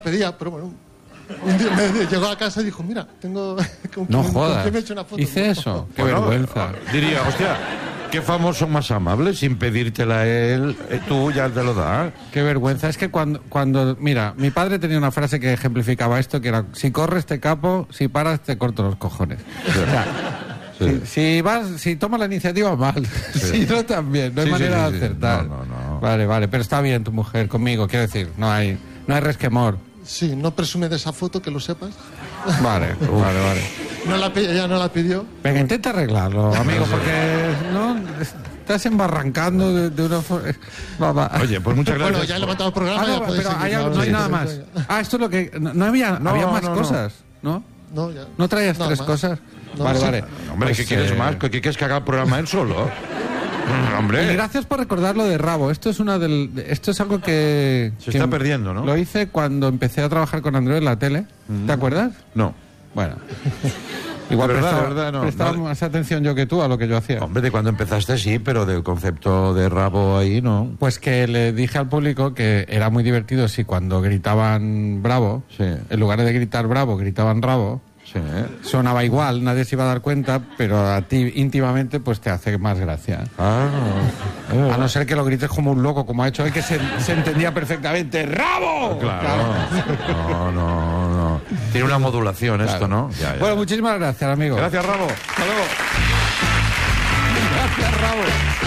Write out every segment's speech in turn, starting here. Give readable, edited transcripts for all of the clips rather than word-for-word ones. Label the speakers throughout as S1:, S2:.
S1: pedía, pero bueno, un día me llegó a casa y dijo, mira, tengo...
S2: No jodas,
S1: ¿con quién me he hecho una foto?
S2: hice eso, qué vergüenza.
S3: Diría, hostia, qué famoso más amable, sin pedírtela él, tú ya te lo das.
S2: Qué vergüenza, es que cuando... Mira, mi padre tenía una frase que ejemplificaba esto, que era, si corres te capo, si paras te corto los cojones. O sea, si tomas la iniciativa, mal. Si no, también, no hay manera de acertar.
S3: No.
S2: Vale, pero está bien tu mujer conmigo, quiero decir, no hay resquemor.
S1: Sí, no presume de esa foto, que lo sepas.
S2: Vale.
S1: Ella no la pidió.
S2: Venga, intenta arreglarlo, amigo, porque no estás embarrancando de una forma...
S3: Oye, pues muchas gracias.
S1: Bueno, ya he levantado el programa.
S2: no, pero no hay nada más. Esto es lo que... No había más cosas, ¿no?
S1: No, ya.
S2: ¿No traías
S1: Nada
S2: tres
S1: más.
S2: cosas?
S1: No,
S2: vale.
S3: No, hombre,
S2: Pues,
S3: ¿qué quieres más? ¿Qué quieres que haga el programa él solo? Hombre.
S2: Y gracias por recordar lo de Rabo. Esto es algo que...
S3: Se está perdiendo, ¿no?
S2: Lo hice cuando empecé a trabajar con Andreu en la tele. ¿Te acuerdas?
S3: No.
S2: Bueno. Igual
S3: De verdad, no.
S2: prestaba más atención yo que tú a lo que yo hacía.
S3: Hombre, de cuando empezaste sí, pero del concepto de rabo ahí no.
S2: Pues que le dije al público que era muy divertido si cuando gritaban bravo,
S3: Sí.
S2: en lugar de gritar bravo, gritaban rabo.
S3: Sí.
S2: Sonaba igual, nadie se iba a dar cuenta, pero a ti íntimamente pues te hace más gracia. A no ser que lo grites como un loco, como ha hecho hoy, que se entendía perfectamente. ¡Rabo!
S3: Claro. No. Tiene una modulación esto, ¿no? Ya.
S2: Bueno, muchísimas gracias, amigo.
S3: Gracias, Rabo.
S2: Hasta luego. Gracias, Rabo.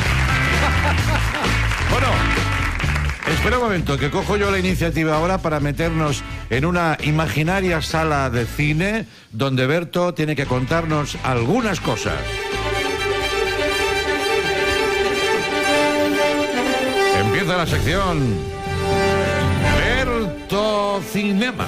S3: Bueno, espera un momento, que cojo yo la iniciativa ahora para meternos en una imaginaria sala de cine donde Berto tiene que contarnos algunas cosas. Empieza la sección Berto Cinema.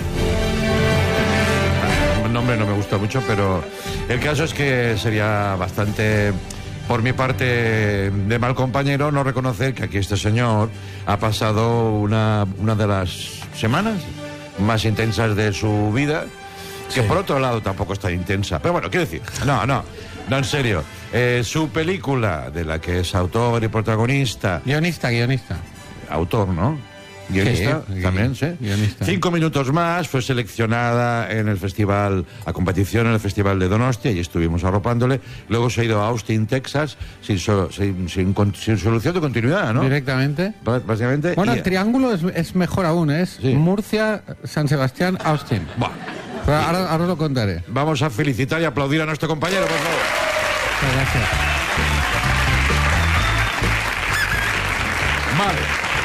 S3: El nombre no me gusta mucho, pero el caso es que sería bastante, por mi parte, de mal compañero no reconocer que aquí este señor ha pasado una de las semanas más intensas de su vida, que por otro lado tampoco es tan intensa. Pero bueno, quiero decir, no, en serio. Su película, de la que es autor y protagonista...
S2: Guionista.
S3: Autor, ¿no? Guionista,
S2: Sí,
S3: también, sí.
S2: guionista.
S3: 5 minutos más, fue seleccionada en el festival, a competición en el festival de Donostia, y estuvimos arropándole. Luego se ha ido a Austin, Texas, sin solución de continuidad, ¿no?
S2: Directamente.
S3: Básicamente.
S2: Bueno, el triángulo es mejor aún, es
S3: Sí.
S2: Murcia, San Sebastián, Austin.
S3: Buah.
S2: Pero ahora os lo contaré.
S3: Vamos a felicitar y aplaudir a nuestro compañero, por favor.
S2: Muchas gracias.
S3: Vale.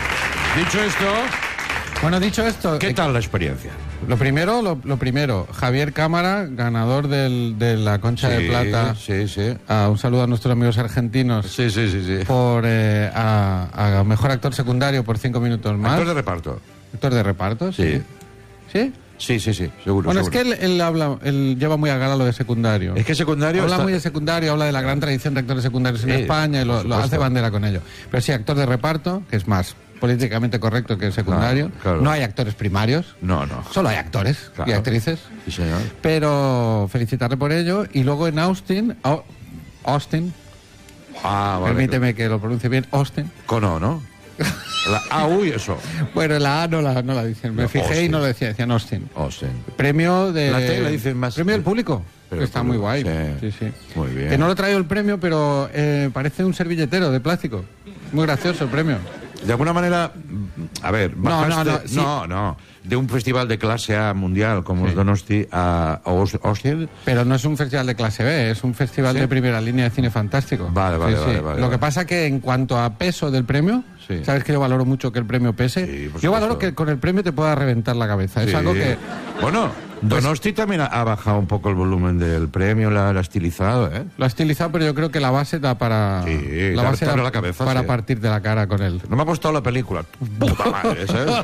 S3: Dicho esto, ¿qué tal la experiencia?
S2: Lo primero, Javier Cámara, ganador de la Concha de Plata.
S3: Sí.
S2: Un saludo a nuestros amigos argentinos.
S3: Sí.
S2: Por a mejor actor secundario por 5 minutos más.
S3: Actor de reparto.
S2: Actor de reparto, sí. ¿Sí?
S3: Sí, seguro.
S2: Bueno,
S3: seguro.
S2: es que él lleva muy a gala lo de secundario.
S3: Es que secundario
S2: Habla
S3: está...
S2: muy de secundario, habla de la gran tradición de actores secundarios en
S3: Sí,
S2: España y lo
S3: supuesto.
S2: hace bandera con ello. Pero sí, actor de reparto, que es más políticamente correcto que el secundario.
S3: Claro.
S2: No hay actores primarios.
S3: No.
S2: Solo hay actores
S3: Claro.
S2: y actrices.
S3: Sí, señor.
S2: Pero felicitarle por ello. Y luego en Austin,
S3: Vale.
S2: permíteme que lo pronuncie bien, Austin.
S3: Con O, ¿no? La A, y eso.
S2: Bueno, la A no la dicen. Me
S3: No,
S2: fijé
S3: Austin.
S2: y no lo decían Austin.
S3: Austin.
S2: Premio de...
S3: La T la dicen más...
S2: Premio del público.
S3: Pero
S2: Que está
S3: el
S2: muy
S3: público,
S2: guay. Sí.
S3: Muy bien.
S2: Que no lo he traído el premio, pero parece un servilletero de plástico. Muy gracioso el premio.
S3: De alguna manera, a ver, bajaste...
S2: sí.
S3: No. De un festival de clase A mundial como el Donosti a Austin.
S2: Pero no es un festival de clase B, es un festival de primera línea de cine fantástico.
S3: Vale.
S2: Lo que pasa que en cuanto a peso del premio,
S3: Sí.
S2: sabes que yo valoro mucho que el premio pese.
S3: Sí, por
S2: Yo
S3: supuesto.
S2: valoro que con el premio te pueda reventar la cabeza. Es
S3: Sí.
S2: algo que...
S3: Bueno, Donosti también ha bajado un poco el volumen del premio, la ha estilizado, ¿eh?
S2: Lo ha estilizado, pero yo creo que la base da para...
S3: Sí,
S2: la base
S3: darle
S2: da
S3: la cabeza,
S2: para
S3: sí.
S2: partir de la cara con él.
S3: No me ha gustado la película. Puta madre, ¿sabes?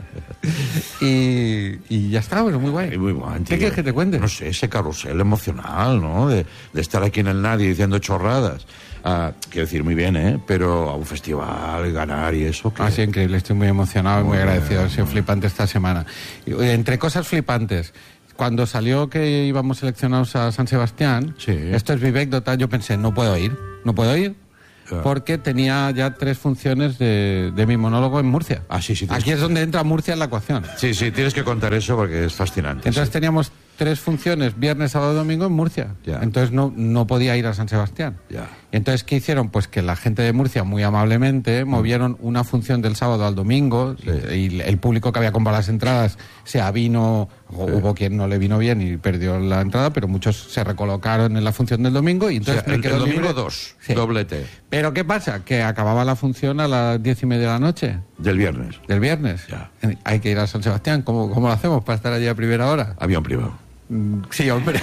S2: Y ya está, pero muy guay.
S3: Muy guay,
S2: ¿Qué
S3: tío.
S2: quieres que te cuente?
S3: No sé, ese carrusel emocional, ¿no? De estar aquí en el nadie diciendo chorradas. Quiero decir, muy bien, ¿eh? Pero a un festival, ganar y eso... ¿qué?
S2: Ah, sí, increíble, estoy muy emocionado y muy agradecido. Ha sido flipante esta semana. Y, entre cosas flipantes, cuando salió que íbamos seleccionados a San Sebastián,
S3: Sí.
S2: esto es Vivecdota, yo pensé, no puedo ir. porque tenía ya 3 funciones de mi monólogo en Murcia.
S3: Ah, sí, sí.
S2: Aquí es donde entra Murcia en la ecuación.
S3: Sí, tienes que contar eso porque es fascinante.
S2: Entonces teníamos 3 funciones, viernes, sábado y domingo en Murcia.
S3: Ya.
S2: Entonces no podía ir a San Sebastián.
S3: Ya.
S2: Y entonces, ¿qué hicieron? Pues que la gente de Murcia, muy amablemente, movieron una función del sábado al domingo, y el público que había comprado las entradas se avino, hubo quien no le vino bien y perdió la entrada, pero muchos se recolocaron en la función del domingo y entonces me quedó
S3: el domingo
S2: libre.
S3: 2,
S2: Sí.
S3: doblete.
S2: Pero ¿qué pasa? Que acababa la función a las 10:30 de la noche.
S3: Del viernes.
S2: Del viernes.
S3: Ya.
S2: Hay que ir a San Sebastián. ¿Cómo lo hacemos para estar allí a primera hora?
S3: Avión privado.
S2: Sí, hombre.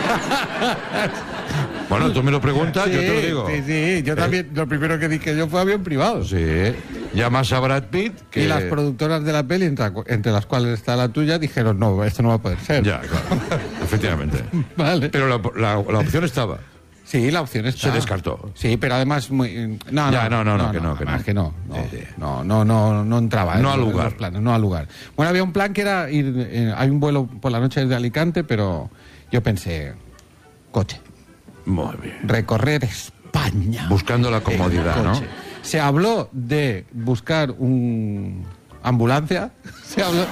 S3: Bueno, tú me lo preguntas, yo te lo digo.
S2: Sí, yo también. Lo primero que dije yo fue avión privado.
S3: Sí. Llamas a Brad Pitt.
S2: Y las productoras de la peli, entre las cuales está la tuya, dijeron, no, esto no va a poder ser.
S3: Ya, claro. Efectivamente.
S2: Vale.
S3: Pero la opción estaba.
S2: Sí, la opción está.
S3: Se descartó.
S2: Sí, pero además muy... No, que no. No entraba.
S3: No
S2: en
S3: al lugar.
S2: los planes, no al lugar. Bueno, había un plan que era ir... hay un vuelo por la noche desde Alicante, pero yo pensé, coche.
S3: Muy bien.
S2: Recorrer España.
S3: Buscando la comodidad,
S2: en
S3: ¿no?
S2: coche. Se habló de buscar un ambulancia. Se habló...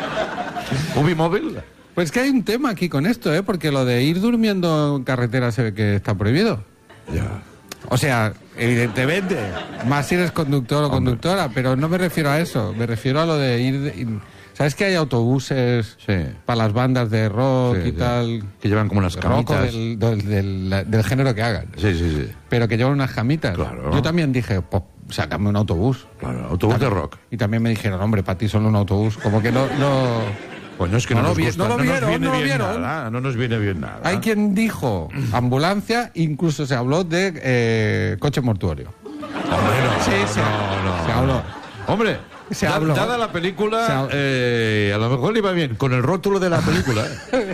S3: ¿Ubimóvil?
S2: Pues que hay un tema aquí con esto, porque lo de ir durmiendo en carretera se ve que está prohibido.
S3: Ya.
S2: O sea, evidentemente, más si eres conductor o conductora, pero no me refiero a eso, me refiero a lo de ir... ¿Sabes que hay autobuses para las bandas de rock y tal?
S3: Que llevan como unas camitas.
S2: Rock del género que hagan.
S3: Sí.
S2: Pero que llevan unas camitas.
S3: Claro.
S2: Yo también dije, pues sácame un autobús.
S3: Claro, autobús de rock.
S2: Y también me dijeron, hombre, para ti solo un autobús. Como que no...
S3: Pues no es que
S2: No
S3: no,
S2: lo
S3: nos
S2: vi-
S3: gusta,
S2: no lo
S3: nos
S2: vieron,
S3: viene
S2: no lo
S3: bien
S2: vieron.
S3: nada, no nos viene bien nada.
S2: Hay quien dijo ambulancia, incluso se habló de coche mortuorio.
S3: Hombre, no,
S2: Sí,
S3: no, no.
S2: se habló.
S3: Hombre,
S2: Se habló.
S3: dada la película,
S2: Se
S3: a lo mejor le iba bien con el rótulo de la película.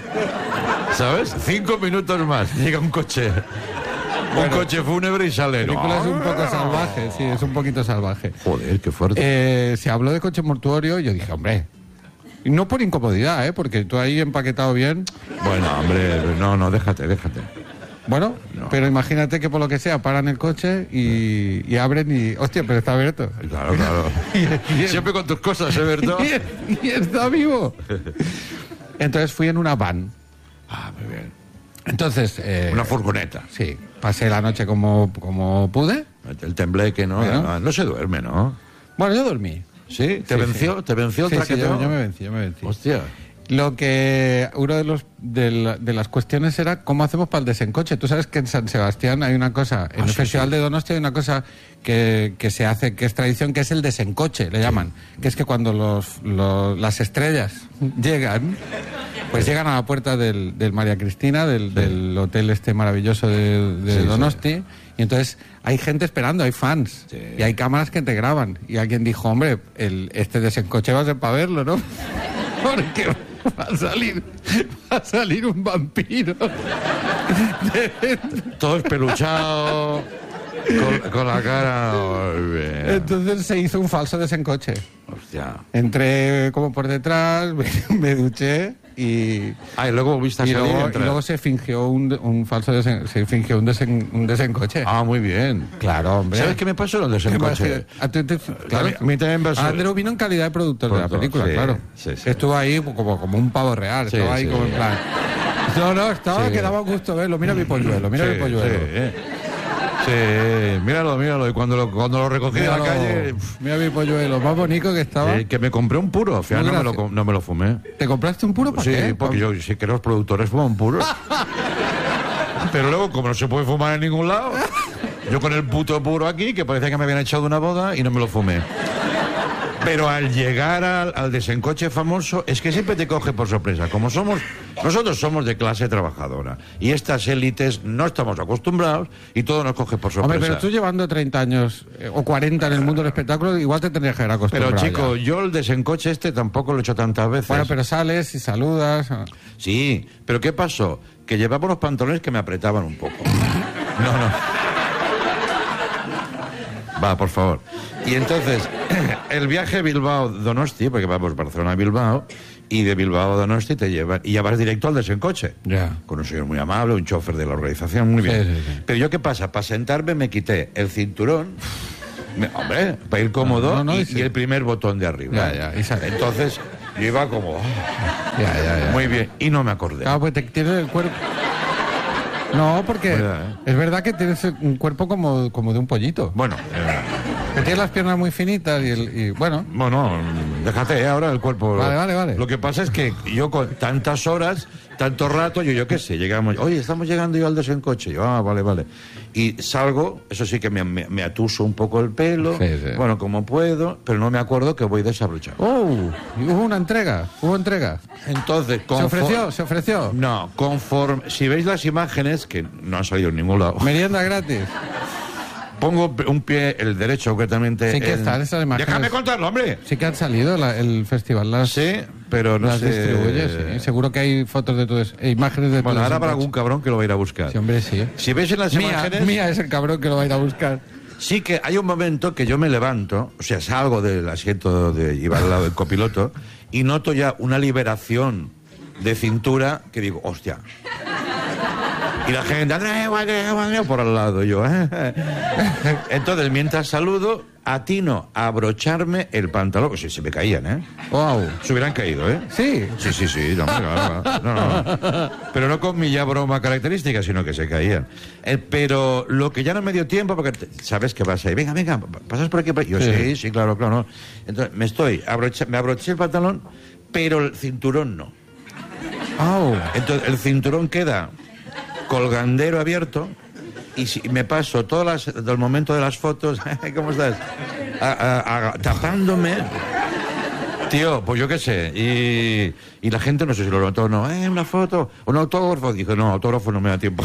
S3: ¿Sabes? 5 minutos más, llega un coche. Un coche fúnebre y sale.
S2: La película es un poco salvaje, sí, es un poquito salvaje.
S3: Joder, qué fuerte.
S2: Se habló de coche mortuorio y yo dije, hombre, y no por incomodidad, porque tú ahí empaquetado bien.
S3: Bueno, hombre, no, déjate.
S2: Bueno,
S3: No.
S2: pero imagínate que por lo que sea paran el coche y abren y... Hostia, pero está abierto.
S3: Claro. Siempre con tus cosas, Berto?
S2: y está vivo. Entonces fui en una van.
S3: Ah, muy bien.
S2: Entonces...
S3: Una furgoneta.
S2: Sí, pasé la noche como pude.
S3: El tembleque, ¿no?
S2: Bueno.
S3: No se duerme, ¿no?
S2: Bueno, yo dormí.
S3: ¿Sí? ¿Te
S2: Sí,
S3: venció?
S2: sí.
S3: ¿Te venció el
S2: Sí,
S3: traqueteo?
S2: yo me vencí.
S3: Hostia.
S2: Lo que uno de las cuestiones era cómo hacemos para el desencoche. Tú sabes que en San Sebastián hay una cosa, en el
S3: sí,
S2: Festival
S3: sí.
S2: de Donostia hay una cosa que se hace, que es tradición, que es el desencoche, le llaman. Que es que cuando las estrellas llegan, pues llegan a la puerta del María Cristina, del hotel este maravilloso de
S3: Sí,
S2: Donosti, y entonces hay gente esperando, hay fans,
S3: Sí.
S2: y hay cámaras que te graban. Y alguien dijo, hombre, este desencoche va a ser para verlo, ¿no? Porque va a salir un vampiro.
S3: Todo espeluchado, con la cara... Muy bien.
S2: Entonces se hizo un falso desencoche.
S3: Hostia.
S2: Entré como por detrás, me duché y
S3: Luego volviste a salir y entrar.
S2: luego se fingió un falso un desencoche.
S3: Ah, muy bien.
S2: Claro, hombre.
S3: ¿Sabes qué me pasó en el desencoche?
S2: Claro,
S3: A mí también pasó.
S2: Andreu vino en calidad de productor de la película,
S3: sí,
S2: claro.
S3: sí.
S2: Estuvo ahí como un pavo real,
S3: Sí,
S2: estaba ahí
S3: sí.
S2: como en plan...
S3: Sí.
S2: que daba gusto verlo. Mira mi polluelo, mira mi polluelo.
S3: Sí, míralo. Y cuando lo recogí de la
S2: Míralo,
S3: calle...
S2: mira mi polluelo, más bonito que estaba.
S3: que me compré un puro. Al final
S2: Muy
S3: no me lo fumé.
S2: ¿Te compraste un puro para
S3: Sí,
S2: qué?
S3: porque yo sí que los productores fuman puros. Pero luego, como no se puede fumar en ningún lado, yo con el puto puro aquí, que parecía que me habían echado de una boda, y no me lo fumé. Pero al llegar al desencoche famoso, es que siempre te coge por sorpresa. Nosotros somos de clase trabajadora. Y estas élites no estamos acostumbrados y todo nos coge por sorpresa.
S2: Hombre, pero tú llevando 30 años o 40 en el mundo del espectáculo, igual te tendrías que haber acostumbrado.
S3: Pero chico,
S2: ya.
S3: yo el desencoche tampoco lo he hecho tantas veces.
S2: Bueno, pero sales y saludas.
S3: Sí, pero ¿qué pasó? Que llevaba unos pantalones que me apretaban un poco. No. Va, por favor. Y entonces, el viaje Bilbao-Donosti, porque vamos Barcelona-Bilbao, y de Bilbao a Donosti te llevan, y ya vas directo al desencoche.
S2: Ya.
S3: Con un señor muy amable, un chofer de la organización, muy bien.
S2: Sí.
S3: Pero yo, ¿qué pasa? Para sentarme me quité el cinturón, hombre, para ir cómodo, y el primer botón de arriba.
S2: Ya.
S3: Entonces, yo iba como...
S2: Ya.
S3: Muy bien, y no me acordé.
S2: Claro, pues te tienes el cuerpo... No, porque
S3: Verdad,
S2: es verdad que tienes un cuerpo como de un pollito.
S3: Bueno,
S2: Que tienes las piernas muy finitas y bueno...
S3: bueno, déjate ahora el cuerpo.
S2: Vale.
S3: Lo que pasa es que yo con tantas horas, tanto rato, yo qué sé, llegamos, oye, estamos llegando yo al desencoche. Yo, vale. Y salgo, eso sí que me atuso un poco el pelo,
S2: Sí.
S3: bueno, como puedo, pero no me acuerdo que voy desabrochado.
S2: Hubo entrega.
S3: Entonces,
S2: ¿Se ofreció?
S3: No, conforme, si veis las imágenes, que no han salido en ningún lado,
S2: Merienda gratis.
S3: pongo un pie, el derecho concretamente.
S2: Sí que están esas imágenes.
S3: Déjame contarlo, hombre.
S2: Sí que han salido el festival.
S3: Sí, pero no
S2: las
S3: sé.
S2: distribuye, sí. Seguro que hay fotos de tu imágenes de tu
S3: Bueno, ahora habrá
S2: desencoche.
S3: algún cabrón que lo va a ir a buscar.
S2: Sí, hombre, sí.
S3: Si veis en las imágenes,
S2: Mía es el cabrón que lo va a ir a buscar.
S3: sí que hay un momento que yo me levanto, o sea, salgo del asiento de llevar al lado del copiloto y noto ya una liberación de cintura que digo, hostia. Y la gente, Andrés, por al lado, yo. Entonces, mientras saludo, atino a abrocharme el pantalón, que se me caían, ¿eh?
S2: Wow.
S3: Se hubieran caído, ¿eh?
S2: Sí.
S3: Sí, no, no. Pero no con mi ya broma característica, sino que se caían. Pero lo que ya no me dio tiempo, porque sabes que vas ahí, venga, pasas por aquí. Yo sí, claro. Entonces me abroché el pantalón, pero el cinturón no. Entonces el cinturón queda colgandero abierto y si me paso del momento de las fotos, ¿cómo estás? Tapándome. Tío, pues yo qué sé. Y la gente no sé si lo notó o no. Una foto, un autógrafo. Dijo, no, autógrafo no me da tiempo.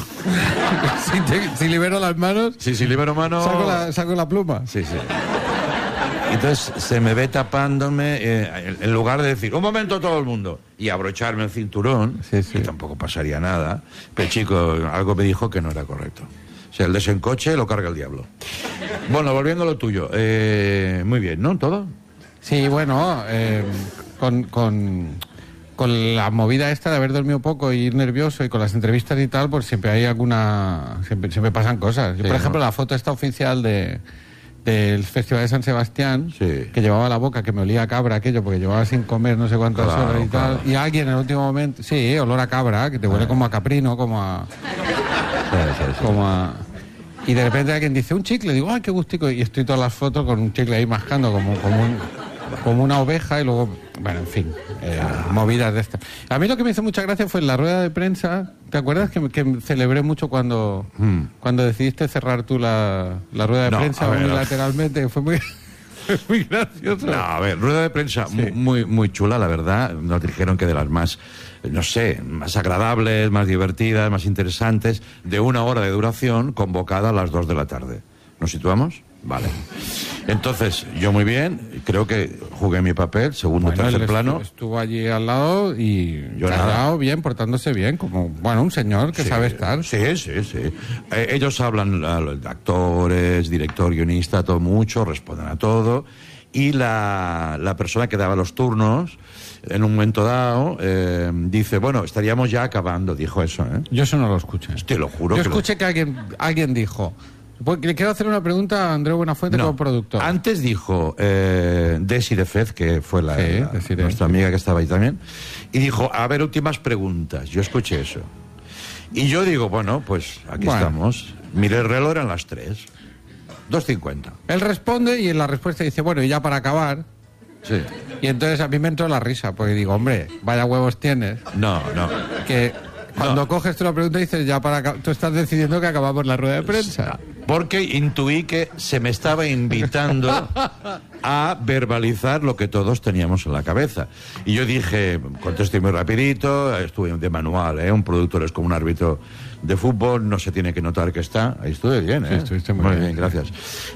S2: si libero las manos,
S3: Sí, si libero mano.
S2: saco la pluma.
S3: Sí. Entonces se me ve tapándome, en lugar de decir, un momento todo el mundo, y abrocharme el cinturón,
S2: Sí.
S3: y tampoco pasaría nada. Pero chico, algo me dijo que no era correcto. O sea, el desencoche lo carga el diablo. Bueno, volviendo a lo tuyo. Muy bien, ¿no? ¿Todo?
S2: Sí, bueno, con la movida esta de haber dormido poco y ir nervioso y con las entrevistas y tal, pues siempre hay siempre pasan cosas. Yo,
S3: Sí,
S2: por ejemplo,
S3: ¿no?
S2: la foto esta oficial del Festival de San Sebastián,
S3: Sí.
S2: que llevaba la boca, que me olía a cabra aquello, porque llevaba sin comer no sé cuántas
S3: Claro,
S2: horas y tal,
S3: claro.
S2: y alguien en el último momento, sí, olor a cabra, que te huele como a caprino, como a... Y de repente alguien dice, un chicle, digo, ¡ay, qué gustico! Y estoy todas las fotos con un chicle ahí mascando como una oveja y luego, bueno, en fin, movidas de estas. A mí lo que me hizo mucha gracia fue en la rueda de prensa. ¿Te acuerdas que celebré mucho cuando decidiste cerrar tú la rueda de
S3: No,
S2: prensa
S3: a ver,
S2: unilateralmente? Fue muy, muy gracioso.
S3: No, a ver, rueda de prensa muy chula, la verdad. Nos dijeron que de las más, no sé, más agradables, más divertidas, más interesantes, de 1 hora de duración, convocada a las 2 de la tarde. ¿Nos situamos? Vale. Entonces, yo muy bien, creo que jugué mi papel, segundo, tercer
S2: él
S3: plano.
S2: estuvo allí al lado y
S3: Yo nada.
S2: callado, bien, portándose bien, como, bueno, un señor que
S3: Sí,
S2: sabe estar.
S3: Sí. Ellos hablan, actores, director, guionista, todo mucho, responden a todo. Y la persona que daba los turnos, en un momento dado, dice, bueno, estaríamos ya acabando, dijo eso, ¿eh?
S2: Yo eso no lo escuché.
S3: Te lo juro
S2: Yo
S3: que
S2: escuché que alguien dijo, pues, le quiero hacer una pregunta a Andreu Buenafuente como productor.
S3: Antes dijo Desi de Fez, que fue
S2: Desiree,
S3: nuestra amiga que estaba ahí también, y dijo, a ver, últimas preguntas. Yo escuché eso. Y yo digo, bueno, pues aquí estamos. Miré el reloj, eran las 3. 2:50.
S2: Él responde y en la respuesta dice, bueno, y ya para acabar.
S3: Sí.
S2: Y entonces a mí me entró la risa, porque digo, hombre, vaya huevos tienes.
S3: No.
S2: Que cuando coges tú la pregunta dices, ya para acabar, tú estás decidiendo que acabamos la rueda de prensa.
S3: Porque intuí que se me estaba invitando a verbalizar lo que todos teníamos en la cabeza. Y yo dije, contesté muy rapidito, estuve de manual, un productor es como un árbitro de fútbol, no se tiene que notar que está. Ahí estuve bien, ¿eh?
S2: Sí, estuviste muy bien.
S3: Gracias.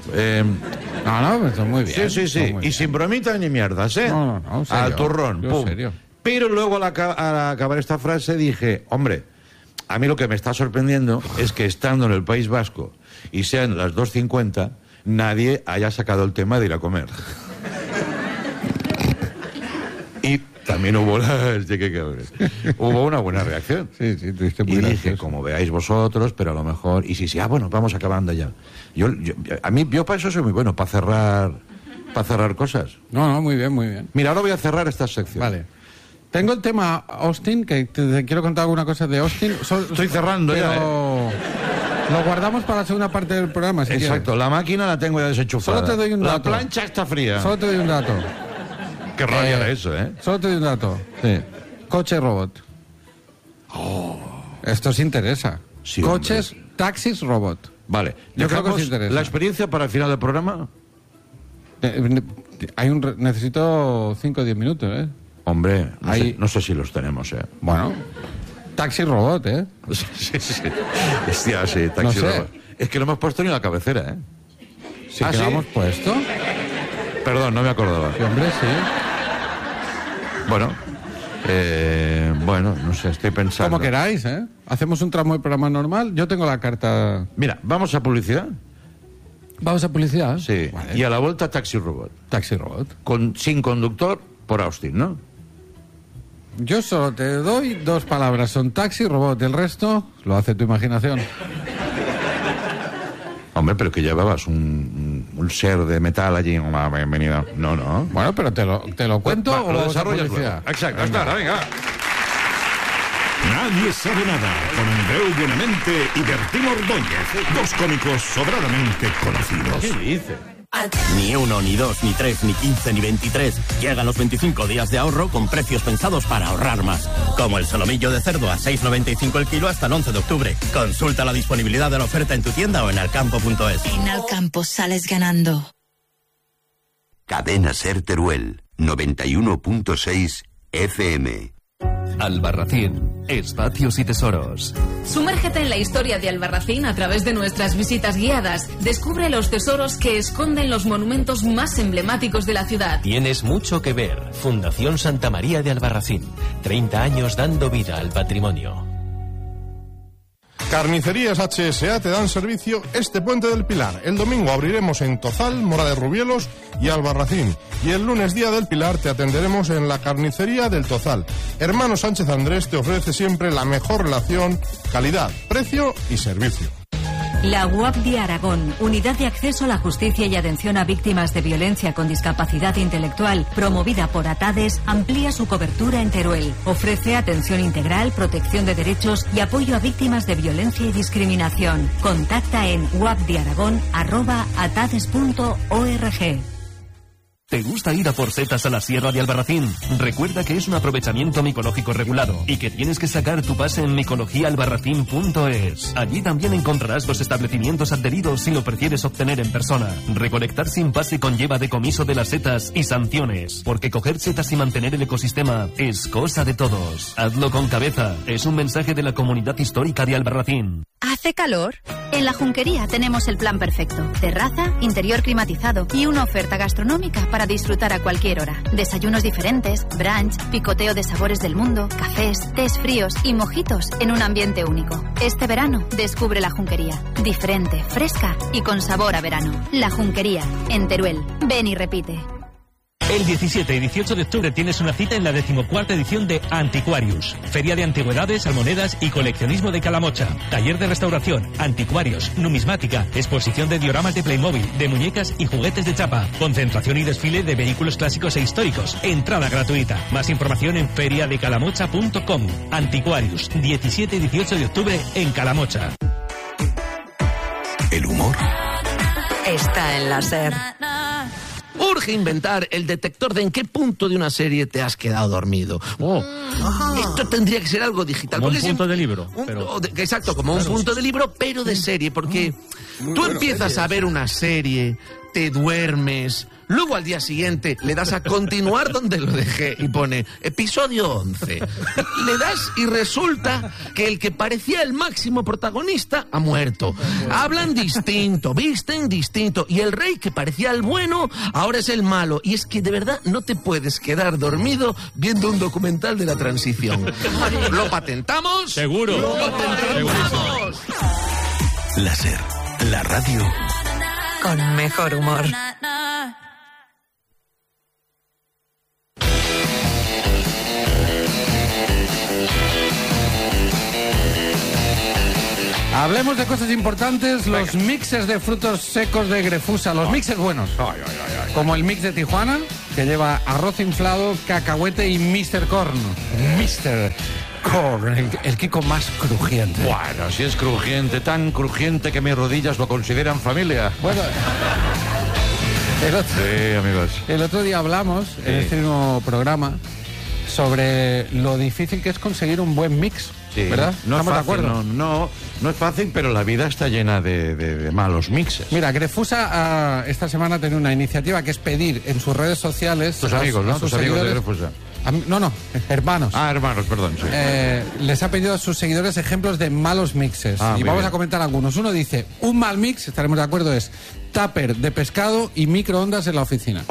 S2: No, pues está muy bien.
S3: Sí.
S2: Muy
S3: Y
S2: bien.
S3: sin bromitas ni mierdas, ¿eh?
S2: No, serio.
S3: Al turrón,
S2: Yo
S3: pum.
S2: serio.
S3: Pero luego al acabar esta frase dije, hombre, a mí lo que me está sorprendiendo es que estando en el País Vasco y sean las 2:50, nadie haya sacado el tema de ir a comer. Y también hubo hubo una buena reacción.
S2: Sí, tuviste muy
S3: Y dije,
S2: gracioso.
S3: como veáis vosotros, pero a lo mejor... Y sí, bueno, vamos acabando ya. Yo para eso soy muy bueno, para cerrar cosas.
S2: No, muy bien, muy bien.
S3: Mira, ahora voy a cerrar esta sección.
S2: Vale. Tengo el tema Austin, que te quiero contar alguna cosa de Austin.
S3: Estoy cerrando ya,
S2: Lo guardamos para la segunda parte del programa, si
S3: Exacto,
S2: quieres.
S3: la máquina la tengo ya desenchufada.
S2: Solo te doy un dato.
S3: La plancha está fría.
S2: Solo te doy un dato.
S3: Qué rabia de eso, ¿eh?
S2: Solo te doy un dato.
S3: Sí.
S2: Coche robot. Esto os interesa.
S3: Sí,
S2: Coches, taxis, robot.
S3: Vale.
S2: Yo creo que os
S3: ¿Dejamos
S2: interesa.
S3: la experiencia para el final del programa?
S2: Necesito 5 o 10 minutos, ¿eh?
S3: Hombre,
S2: Ahí-
S3: no sé si los tenemos, ¿eh?
S2: Bueno. Taxi robot, ¿eh?
S3: Sí. Hostia, sí, taxi
S2: No sé.
S3: robot. Es que lo hemos puesto ni en la cabecera, ¿eh?
S2: Sí,
S3: ¿Ah,
S2: que
S3: sí?
S2: lo hemos puesto.
S3: Perdón, no me acordaba.
S2: Sí, hombre, sí.
S3: Bueno, no sé, estoy pensando.
S2: Como queráis, ¿eh? Hacemos un tramo de programa normal. Yo tengo la carta.
S3: Mira, ¿vamos a publicidad?
S2: ¿Vamos a publicidad?
S3: Sí.
S2: Vale.
S3: Y a la vuelta taxi robot.
S2: Taxi robot.
S3: Sin conductor por Austin, ¿no?
S2: Yo solo te doy 2 palabras. Son taxi robot. El resto lo hace tu imaginación.
S3: Hombre, pero que llevabas un ser de metal allí. Hola, bienvenida. No.
S2: Bueno, pero te lo cuento
S3: Va,
S2: o
S3: lo
S2: vamos a
S3: desarrollas
S2: publicidad.
S3: luego. Exacto, hasta ahora, venga.
S4: Nadie sabe nada, con Andreu Buenamente y Bertín Ordóñez, 2 cómicos sobradamente conocidos.
S3: ¿Qué dice?
S5: Ni 1, ni 2, ni 3, ni 15, ni 23. Llegan los 25 días de ahorro con precios pensados para ahorrar más. Como el solomillo de cerdo a 6,95 el kilo hasta el 11 de octubre. Consulta la disponibilidad de la oferta en tu tienda o en alcampo.es.
S6: En Alcampo sales ganando.
S7: Cadena Ser Teruel, 91.6 FM.
S8: Albarracín, espacios y tesoros.
S9: Sumérgete en la historia de Albarracín a través de nuestras visitas guiadas. Descubre los tesoros que esconden los monumentos más emblemáticos de la ciudad.
S8: Tienes mucho que ver. Fundación Santa María de Albarracín. 30 años dando vida al patrimonio.
S10: Carnicerías HSA te dan servicio este Puente del Pilar. El domingo abriremos en Tozal, Mora de Rubielos y Albarracín. Y el lunes, Día del Pilar, te atenderemos en la Carnicería del Tozal. Hermano Sánchez Andrés te ofrece siempre la mejor relación, calidad, precio y servicio.
S11: La UAP de Aragón, Unidad de Acceso a la Justicia y Atención a Víctimas de Violencia con Discapacidad Intelectual, promovida por ATADES, amplía su cobertura en Teruel. Ofrece atención integral, protección de derechos y apoyo a víctimas de violencia y discriminación. Contacta en uapdearagón@atades.org.
S8: ¿Te gusta ir a por setas a la Sierra de Albarracín? Recuerda que es un aprovechamiento micológico regulado y que tienes que sacar tu pase en micologiaalbarracín.es. Allí también encontrarás los establecimientos adheridos si lo prefieres obtener en persona. Recolectar sin pase conlleva decomiso de las setas y sanciones, porque coger setas y mantener el ecosistema es cosa de todos. Hazlo con cabeza. Es un mensaje de la comunidad histórica de Albarracín.
S12: ¿Hace calor? En La Junquería tenemos el plan perfecto. Terraza, interior climatizado y una oferta gastronómica para disfrutar a cualquier hora. Desayunos diferentes, brunch, picoteo de sabores del mundo, cafés, tés fríos y mojitos en un ambiente único. Este verano descubre La Junquería. Diferente, fresca y con sabor a verano. La Junquería, en Teruel. Ven y repite.
S13: El 17 y 18 de octubre tienes una cita en la 14ª edición de Antiquarius. Feria de antigüedades, almonedas y coleccionismo de Calamocha. Taller de restauración, anticuarios, numismática, exposición de dioramas de Playmobil, de muñecas y juguetes de chapa. Concentración y desfile de vehículos clásicos e históricos. Entrada gratuita. Más información en feriadecalamocha.com. Antiquarius, 17 y 18 de octubre en Calamocha.
S7: El humor
S6: está en la SER.
S14: Urge inventar el detector de en qué punto de una serie te has quedado dormido. Esto tendría que ser algo digital.
S13: Como un
S14: porque
S13: punto de libro.
S14: Exacto, como un punto de libro, pero de serie. Porque tú empiezas a ver una serie, te duermes, luego al día siguiente le das a continuar donde lo dejé y pone episodio 11. Le das y resulta que el que parecía el máximo protagonista ha muerto. Hablan distinto, visten distinto y el rey que parecía el bueno ahora es el malo. Y es que de verdad no te puedes quedar dormido viendo un documental de la transición. ¿Lo patentamos?
S13: Seguro.
S14: ¡Lo patentamos!
S7: La SER, la radio
S6: con mejor humor.
S2: Hablemos de cosas importantes, los mixes de frutos secos de Grefusa, los mixes buenos. Como el mix de Tijuana, que lleva arroz inflado, cacahuete y Mr. Corn. Mr. Corn, el Kiko más crujiente.
S3: Bueno, si es crujiente, tan crujiente que mis rodillas lo consideran familia.
S2: Bueno,
S3: sí, amigos.
S2: El otro día hablamos, en este mismo programa, sobre lo difícil que es conseguir un buen mix.
S3: Sí,
S2: ¿verdad?
S3: No es
S2: ¿Estamos
S3: fácil,
S2: de acuerdo?
S3: no es fácil, pero la vida está llena de malos mixes.
S2: Mira, Grefusa esta semana ha tenido una iniciativa que es pedir en sus redes sociales...
S3: Tus amigos, ¿no?
S2: Tus
S3: Tus amigos de
S2: seguidores-
S3: Grefusa.
S2: No, hermanos.
S3: Hermanos, perdón, sí.
S2: Les ha pedido a sus seguidores ejemplos de malos mixes.
S3: Ah,
S2: y
S3: muy
S2: vamos
S3: bien.
S2: a comentar algunos. Uno dice, un mal mix, estaremos de acuerdo, es tupper de pescado y microondas en la oficina.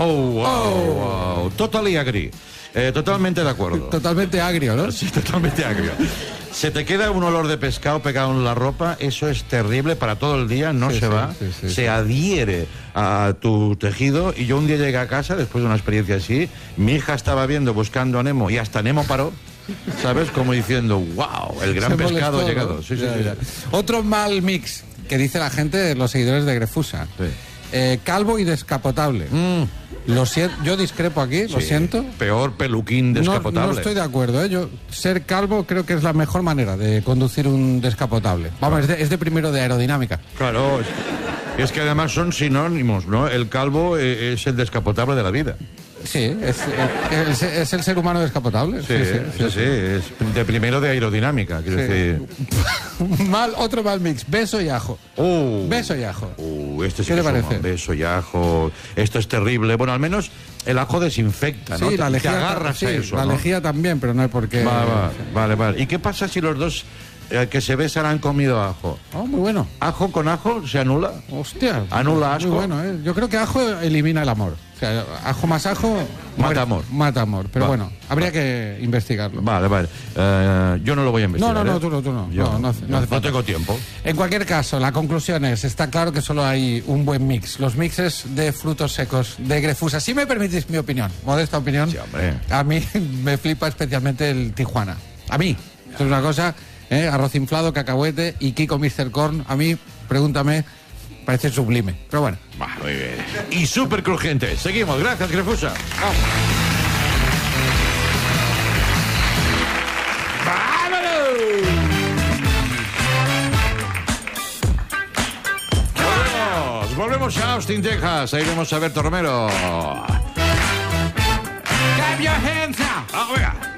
S3: Wow. Totally agree. Totalmente de acuerdo.
S2: Totalmente agrio, ¿no?
S3: Sí, totalmente agrio. Se te queda un olor de pescado pegado en la ropa, eso es terrible para todo el día, no se va, se adhiere a tu tejido. Y yo un día llegué a casa, después de una experiencia así, mi hija estaba viendo Buscando a Nemo y hasta Nemo paró, ¿sabes? Como diciendo, wow, el gran
S2: Se
S3: pescado
S2: molestó,
S3: ha llegado.
S2: ¿no?
S3: Sí.
S2: Ya. Otro mal mix que dice la gente, los seguidores de Grefusa. Calvo y descapotable. Lo siento, yo discrepo aquí, lo siento.
S3: Peor peluquín descapotable.
S2: No estoy de acuerdo, ¿eh? Yo, ser calvo creo que es la mejor manera de conducir un descapotable. Vamos, es de primero de aerodinámica.
S3: Claro, es que además son sinónimos, ¿no? El calvo es el descapotable de la vida.
S2: Sí, es el ser humano descapotable.
S3: Sí, es de primero de aerodinámica, quiero decir.
S2: Otro mal mix, beso y ajo. Beso y ajo.
S3: Este sí
S2: ¿Qué
S3: que
S2: te
S3: es un
S2: parece?
S3: beso y ajo. Esto es terrible. Bueno, al menos el ajo desinfecta, ¿no?
S2: Sí, la
S3: te
S2: lejía,
S3: agarras a eso,
S2: la
S3: ¿no?
S2: lejía también, pero no hay por qué.
S3: Vale. ¿Y qué pasa si los dos que se besan han comido ajo?
S2: Oh, muy bueno.
S3: ¿Ajo con ajo se anula?
S2: Hostia.
S3: ¿Anula asco?
S2: Muy bueno, ¿eh? Yo creo que ajo elimina el amor. O sea, ajo más ajo...
S3: Mata amor.
S2: Mata amor. Pero
S3: Va.
S2: bueno, habría que investigarlo.
S3: Vale. Yo no lo voy a investigar.
S2: No,
S3: ¿eh?
S2: tú no.
S3: Yo
S2: No hace falta.
S3: no tengo tiempo.
S2: En cualquier caso, la conclusión es, está claro que solo hay un buen mix. Los mixes de frutos secos de Grefusa. Si me permitís mi opinión, modesta opinión, a mí me flipa especialmente el Tijuana. A mí. Esto es una cosa, arroz inflado, cacahuete y Kiko Mr. Corn. A mí, pregúntame, parece sublime. Pero bueno.
S3: Muy bien. Y súper crujiente. Seguimos. Gracias, Grefusa. Volvemos a Austin, Texas. Ahí vemos a Berto Romero.
S2: Clap your hands now.
S3: Venga.